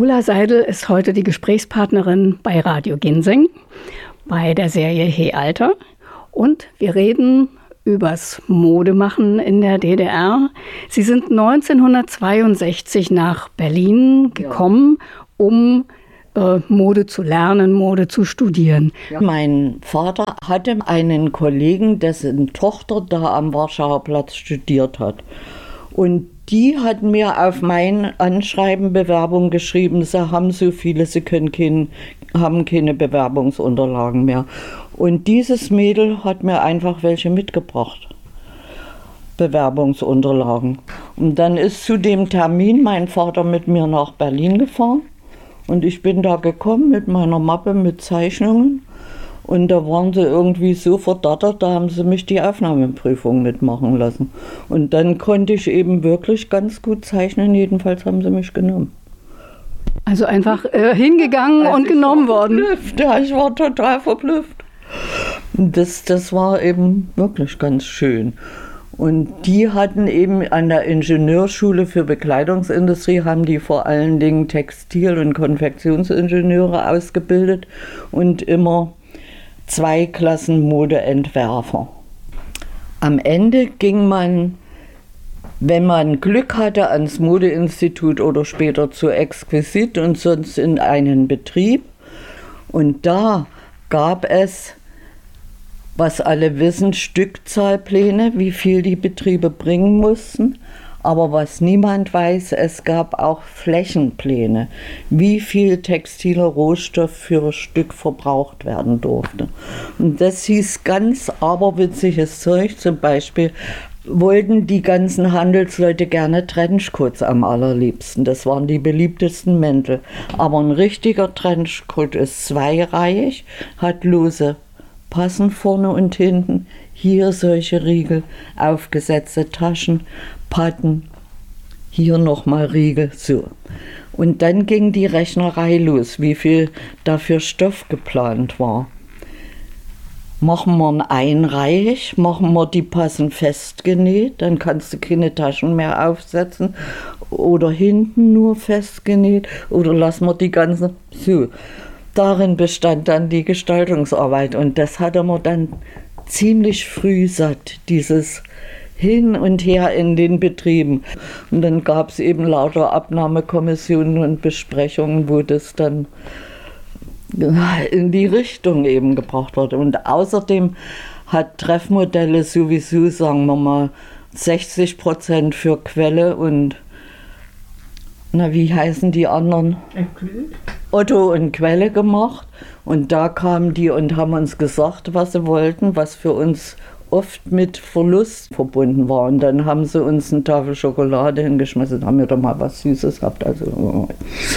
Ulla Seidel ist heute die Gesprächspartnerin bei Radio Ginseng, bei der Serie Hey Alter. Und wir reden übers Modemachen in der DDR. Sie sind 1962 nach Berlin gekommen, um Mode zu lernen, Mode zu studieren. Ja. Mein Vater hatte einen Kollegen, dessen Tochter da am Warschauer Platz studiert hat. Und die hat mir auf mein Anschreiben Bewerbung geschrieben, sie haben so viele, sie haben keine Bewerbungsunterlagen mehr. Und dieses Mädel hat mir einfach welche mitgebracht. Bewerbungsunterlagen. Und dann ist zu dem Termin mein Vater mit mir nach Berlin gefahren. Und ich bin da gekommen mit meiner Mappe mit Zeichnungen. Und da waren sie irgendwie so verdattert, da haben sie mich die Aufnahmeprüfung mitmachen lassen. Und dann konnte ich eben wirklich ganz gut zeichnen, jedenfalls haben sie mich genommen. Also einfach hingegangen und genommen worden. Ja, ich war total verblüfft. Das war eben wirklich ganz schön. Und die hatten eben an der Ingenieurschule für Bekleidungsindustrie, haben die vor allen Dingen Textil- und Konfektionsingenieure ausgebildet und immer 2 Klassen Modeentwerfer. Am Ende ging man, wenn man Glück hatte, ans Modeinstitut oder später zur Exquisit und sonst in einen Betrieb. Und da gab es, was alle wissen, Stückzahlpläne, wie viel die Betriebe bringen mussten. Aber was niemand weiß, es gab auch Flächenpläne, wie viel textiler Rohstoff für Stück verbraucht werden durfte. Und das hieß ganz aberwitziges Zeug. Zum Beispiel wollten die ganzen Handelsleute gerne Trenchcoats am allerliebsten. Das waren die beliebtesten Mäntel. Aber ein richtiger Trenchcoat ist zweireihig, hat lose Passen vorne und hinten, hier solche Riegel, aufgesetzte Taschen, Patten, hier nochmal Riegel, so. Und dann ging die Rechnerei los, wie viel dafür Stoff geplant war. Machen wir einreihig, machen wir die Passen festgenäht, dann kannst du keine Taschen mehr aufsetzen oder hinten nur festgenäht oder lassen wir die ganzen, so. Darin bestand dann die Gestaltungsarbeit und das hatte man dann ziemlich früh satt, dieses Hin und Her in den Betrieben. Und dann gab es eben lauter Abnahmekommissionen und Besprechungen, wo das dann in die Richtung eben gebracht wurde. Und außerdem hat Treffmodelle sowieso, sagen wir mal, 60% für Quelle und, na, wie heißen die anderen? Otto und Quelle gemacht. Und da kamen die und haben uns gesagt, was sie wollten, was für uns oft mit Verlust verbunden war. Und dann haben sie uns eine Tafel Schokolade hingeschmissen, haben wir doch mal was Süßes gehabt. Also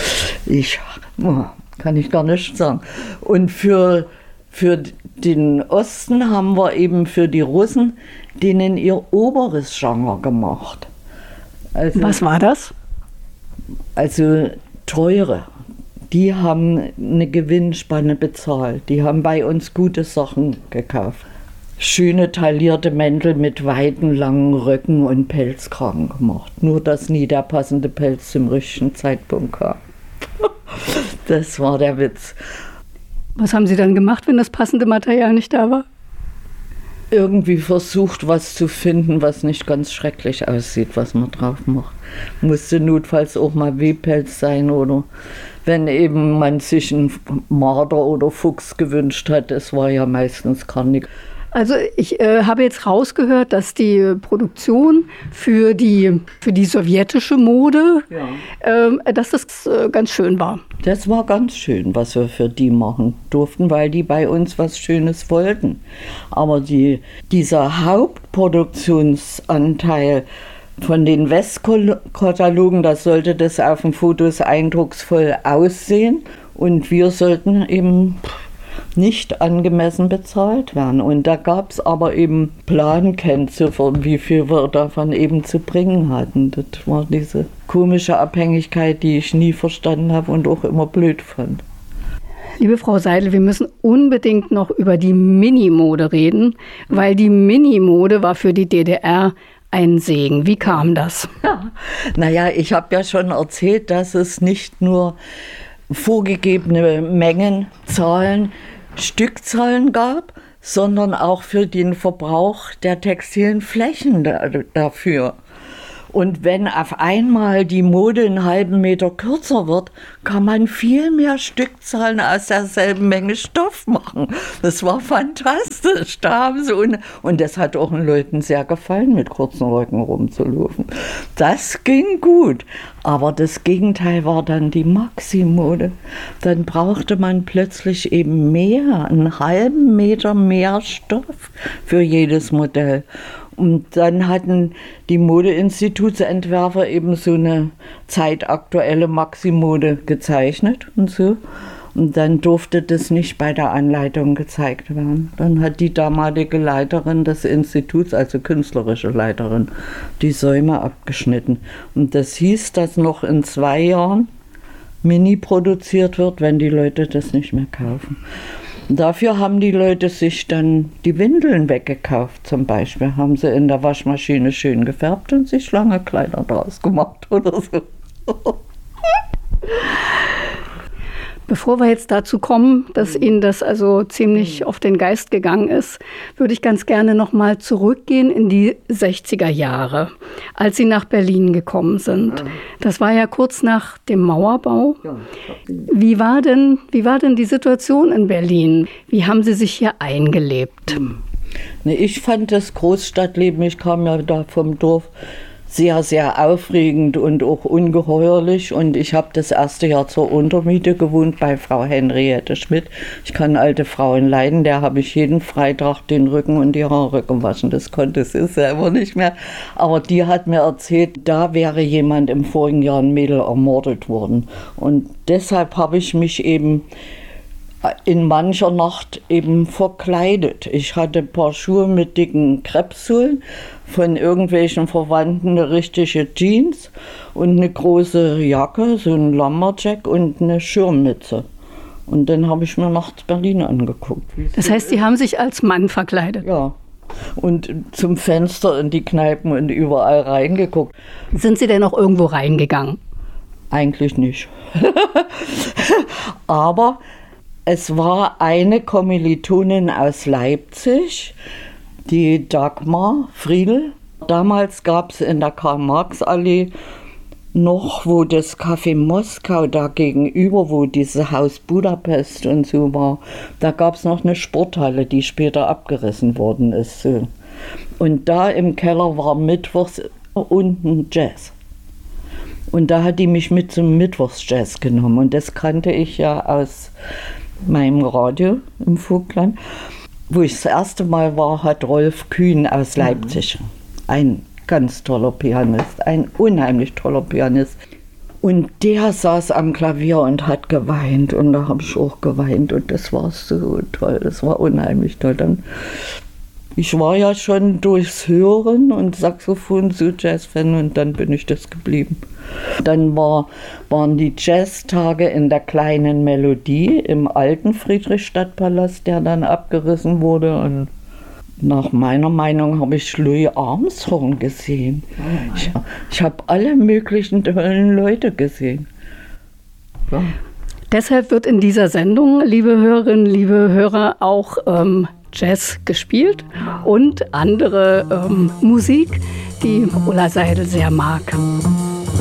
kann ich gar nicht sagen. Und für den Osten haben wir eben für die Russen denen ihr oberes Genre gemacht. Also, was war das? Also teure. Die haben eine Gewinnspanne bezahlt. Die haben bei uns gute Sachen gekauft. Schöne taillierte Mäntel mit weiten, langen Röcken und Pelzkragen gemacht. Nur, dass nie der passende Pelz zum richtigen Zeitpunkt kam. Das war der Witz. Was haben Sie dann gemacht, wenn das passende Material nicht da war? Irgendwie versucht, was zu finden, was nicht ganz schrecklich aussieht, was man drauf macht. Musste notfalls auch mal Wehpelz sein oder wenn eben man sich einen Marder oder Fuchs gewünscht hat, es war ja meistens Karnik. Also ich habe jetzt rausgehört, dass die Produktion für die sowjetische Mode, dass das ganz schön war. Das war ganz schön, was wir für die machen durften, weil die bei uns was Schönes wollten. Aber dieser Hauptproduktionsanteil von den Westkatalogen, da sollte das auf den Fotos eindrucksvoll aussehen und wir sollten eben nicht angemessen bezahlt werden. Und da gab es aber eben Plankennziffern, wie viel wir davon eben zu bringen hatten. Das war diese komische Abhängigkeit, die ich nie verstanden habe und auch immer blöd fand. Liebe Frau Seidel, wir müssen unbedingt noch über die Minimode reden, weil die Minimode war für die DDR ein Segen. Wie kam das? Ja. Naja, ich habe ja schon erzählt, dass es nicht nur vorgegebene Mengenzahlen, Stückzahlen gab, sondern auch für den Verbrauch der textilen Flächen dafür. Und wenn auf einmal die Mode einen halben Meter kürzer wird, kann man viel mehr Stückzahlen aus derselben Menge Stoff machen. Das war fantastisch. Da haben sie und das hat auch den Leuten sehr gefallen, mit kurzen Röcken rumzulaufen. Das ging gut. Aber das Gegenteil war dann die Maximode. Dann brauchte man plötzlich eben mehr, einen halben Meter mehr Stoff für jedes Modell. Und dann hatten die Modeinstitutsentwerfer eben so eine zeitaktuelle Maximode gezeichnet und so. Und dann durfte das nicht bei der Anleitung gezeigt werden. Dann hat die damalige Leiterin des Instituts, also künstlerische Leiterin, die Säume abgeschnitten. Und das hieß, dass noch in 2 Jahren Mini produziert wird, wenn die Leute das nicht mehr kaufen. Dafür haben die Leute sich dann die Windeln weggekauft zum Beispiel. Haben sie in der Waschmaschine schön gefärbt und sich lange Kleider draus gemacht oder so. Bevor wir jetzt dazu kommen, dass Ihnen das also ziemlich auf den Geist gegangen ist, würde ich ganz gerne noch mal zurückgehen in die 60er Jahre, als Sie nach Berlin gekommen sind. Das war ja kurz nach dem Mauerbau. Wie war denn die Situation in Berlin? Wie haben Sie sich hier eingelebt? Ich fand das Großstadtleben, ich kam ja da vom Dorf, sehr, sehr aufregend und auch ungeheuerlich. Und ich habe das erste Jahr zur Untermiete gewohnt bei Frau Henriette Schmidt. Ich kann alte Frauen leiden, der habe ich jeden Freitag den Rücken und die Haare gewaschen. Das konnte sie selber nicht mehr. Aber die hat mir erzählt, da wäre jemand im vorigen Jahr, ein Mädel, ermordet worden. Und deshalb habe ich mich eben in mancher Nacht eben verkleidet. Ich hatte ein paar Schuhe mit dicken Kreppsohlen, von irgendwelchen Verwandten eine richtige Jeans und eine große Jacke, so ein Lumberjack und eine Schirmmütze. Und dann habe ich mir nachts Berlin angeguckt. Das heißt, Sie haben sich als Mann verkleidet? Ja. Und zum Fenster in die Kneipen und überall reingeguckt. Sind Sie denn auch irgendwo reingegangen? Eigentlich nicht. Aber es war eine Kommilitonin aus Leipzig, die Dagmar Friedl. Damals gab es in der Karl-Marx-Allee noch, wo das Café Moskau da gegenüber, wo dieses Haus Budapest und so war, da gab es noch eine Sporthalle, die später abgerissen worden ist. So. Und da im Keller war mittwochs unten Jazz. Und da hat die mich mit zum Mittwochsjazz genommen. Und das kannte ich ja aus meinem Radio im Vogtland. Wo ich das erste Mal war, hat Rolf Kühn aus Leipzig, ein ganz toller Pianist, ein unheimlich toller Pianist. Und der saß am Klavier und hat geweint und da habe ich auch geweint und das war so toll, das war unheimlich toll. Ich war ja schon durchs Hören und Saxophon so Jazzfan und dann bin ich das geblieben. Dann waren die Jazztage in der kleinen Melodie im alten Friedrichstadtpalast, der dann abgerissen wurde. Und nach meiner Meinung habe ich Louis Armstrong gesehen. Ich habe alle möglichen tollen Leute gesehen. Ja. Deshalb wird in dieser Sendung, liebe Hörerinnen, liebe Hörer, auch Jazz gespielt und andere Musik, die Ulla Seidel sehr mag.